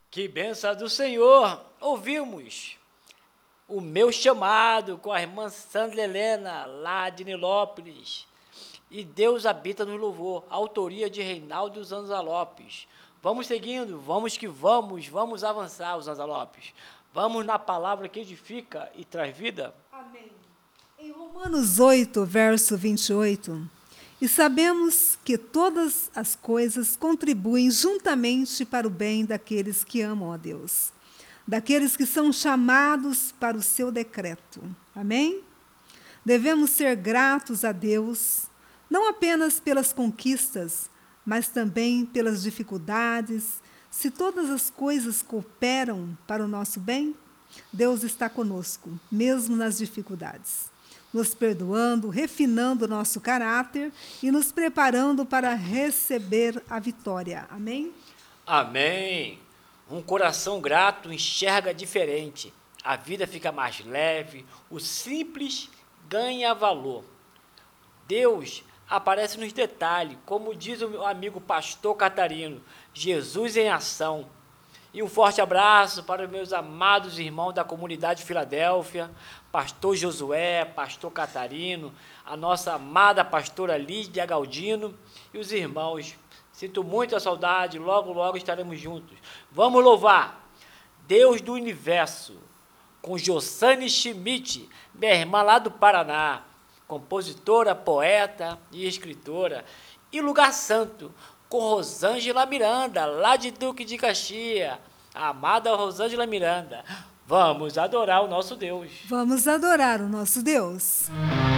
Que bênção do Senhor! Ouvimos o meu chamado com a irmã Sandra Helena, lá de Nilópolis. E Deus habita no louvor, autoria de Reinaldo Zanza Lopes. Vamos seguindo, vamos que vamos avançar, Zanza Lopes. Vamos na palavra que edifica e traz vida. Amém. Em Romanos 8, verso 28, e sabemos que todas as coisas contribuem juntamente para o bem daqueles que amam a Deus, daqueles que são chamados para o seu decreto. Amém? Devemos ser gratos a Deus, não apenas pelas conquistas, mas também pelas dificuldades. Se todas as coisas cooperam para o nosso bem, Deus está conosco, mesmo nas dificuldades, nos perdoando, refinando o nosso caráter e nos preparando para receber a vitória. Amém? Amém. Um coração grato enxerga diferente. A vida fica mais leve, o simples ganha valor. Deus aparece nos detalhes, como diz o meu amigo pastor Catarino, Jesus em ação. E um forte abraço para os meus amados irmãos da comunidade Filadélfia, pastor Josué, pastor Catarino, a nossa amada pastora Lídia Galdino e os irmãos. Sinto muita saudade, logo, logo estaremos juntos. Vamos louvar Deus do Universo, com Jossane Schmidt, minha irmã lá do Paraná, compositora, poeta e escritora. E Lugar Santo, com Rosângela Miranda, lá de Duque de Caxias, a amada Rosângela Miranda. Vamos adorar o nosso Deus. Vamos adorar o nosso Deus.